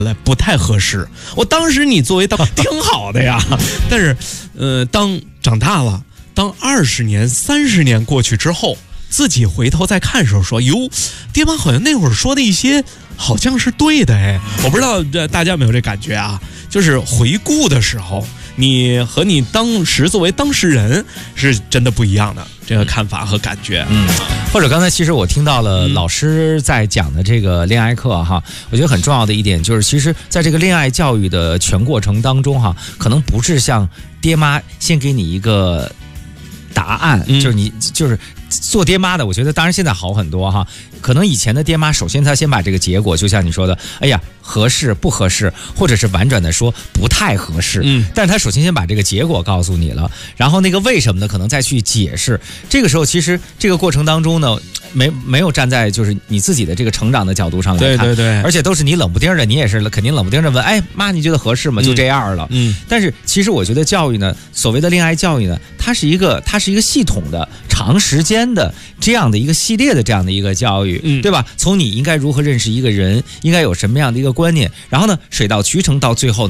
不太合适。我当时你作为挺好的呀，但是当长大了，当20年、30年过去之后，自己回头再看的时候说，哟，爹妈好像那会儿说的一些好像是对的哎。我不知道大家有没有这感觉啊，就是回顾的时候，你和你当时作为当事人是真的不一样的这个看法和感觉。 或者刚才其实我听到了老师在讲的这个恋爱课哈，我觉得很重要的一点就是，其实在这个恋爱教育的全过程当中哈，可能不是像爹妈先给你一个答案，就是你就是做爹妈的，我觉得当然现在好很多哈。可能以前的爹妈，首先他先把这个结果，就像你说的，哎呀，合适不合适，或者是婉转的说不太合适，但是他首先把这个结果告诉你了，然后那个为什么呢，可能再去解释。这个时候其实这个过程当中呢，没有站在就是你自己的这个成长的角度上来看，对，而且都是你冷不丁的，你也是肯定冷不丁的问，哎妈，你觉得合适吗？就这样了。但是其实我觉得教育呢，所谓的恋爱教育呢，它是一个系统的、长时间的这样的一个系列的这样的一个教育，对吧？从你应该如何认识一个人，应该有什么样的一个观念，然后呢，水到渠成，到最后